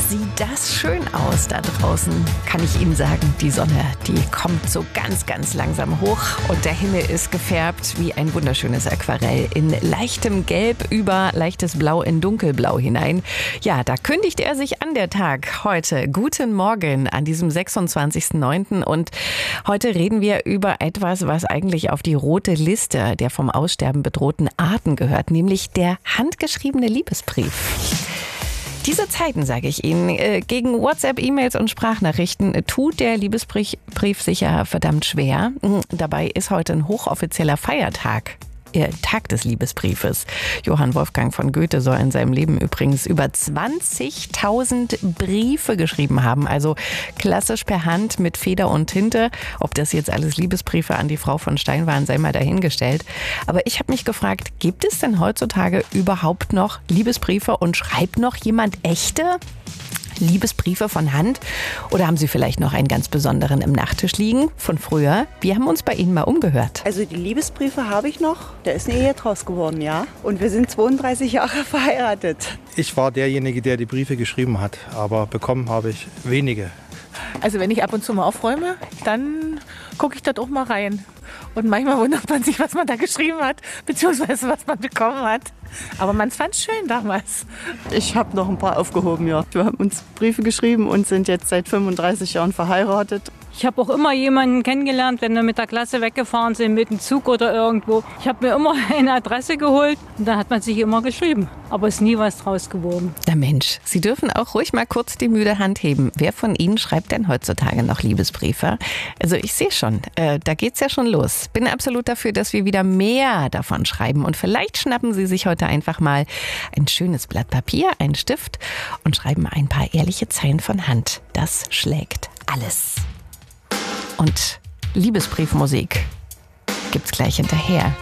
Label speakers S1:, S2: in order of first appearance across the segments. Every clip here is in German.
S1: sieht das schön aus da draußen, kann ich Ihnen sagen. Die Sonne, die kommt so ganz, ganz langsam hoch und der Himmel ist gefärbt wie ein wunderschönes Aquarell in leichtem Gelb über leichtes Blau in Dunkelblau hinein. Ja, da kündigt er sich an, der Tag heute. Guten Morgen an diesem 26.09. und heute reden wir über etwas, was eigentlich auf die rote Liste der vom Aussterben bedrohten Arten gehört, nämlich der handgeschriebene Liebesbrief. Diese Zeiten, sage ich Ihnen, gegen WhatsApp, E-Mails und Sprachnachrichten tut der Liebesbrief sicher verdammt schwer. Dabei ist heute ein hochoffizieller Feiertag. Tag des Liebesbriefes. Johann Wolfgang von Goethe soll in seinem Leben übrigens über 20.000 Briefe geschrieben haben. Also klassisch per Hand mit Feder und Tinte. Ob das jetzt alles Liebesbriefe an die Frau von Stein waren, sei mal dahingestellt. Aber ich habe mich gefragt, gibt es denn heutzutage überhaupt noch Liebesbriefe und schreibt noch jemand echte Liebesbriefe von Hand? Oder haben Sie vielleicht noch einen ganz besonderen im Nachttisch liegen von früher? Wir haben uns bei Ihnen mal umgehört.
S2: Also die Liebesbriefe habe ich noch. Da ist eine Ehe draus geworden, ja. Und wir sind 32 Jahre verheiratet.
S3: Ich war derjenige, der die Briefe geschrieben hat, aber bekommen habe ich wenige.
S4: Also wenn ich ab und zu mal aufräume, dann gucke ich dort auch mal rein. Und manchmal wundert man sich, was man da geschrieben hat, beziehungsweise was man bekommen hat. Aber man fand es schön damals.
S2: Ich habe noch ein paar aufgehoben, ja. Wir haben uns Briefe geschrieben und sind jetzt seit 35 Jahren verheiratet.
S5: Ich habe auch immer jemanden kennengelernt, wenn wir mit der Klasse weggefahren sind, mit dem Zug oder irgendwo. Ich habe mir immer eine Adresse geholt und da hat man sich immer geschrieben. Aber es ist nie was draus geworden.
S1: Na Mensch, Sie dürfen auch ruhig mal kurz die müde Hand heben. Wer von Ihnen schreibt denn heutzutage noch Liebesbriefe? Also ich sehe schon, da geht's ja schon los. Bin absolut dafür, dass wir wieder mehr davon schreiben. Und vielleicht schnappen Sie sich heute einfach mal ein schönes Blatt Papier, einen Stift und schreiben ein paar ehrliche Zeilen von Hand. Das schlägt alles. Und Liebesbriefmusik gibt's gleich hinterher.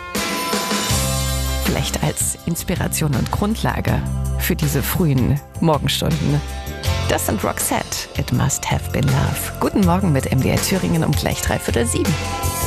S1: Vielleicht als Inspiration und Grundlage für diese frühen Morgenstunden. Das sind Roxette, It Must Have Been Love. Guten Morgen mit MDR Thüringen um gleich 6:45.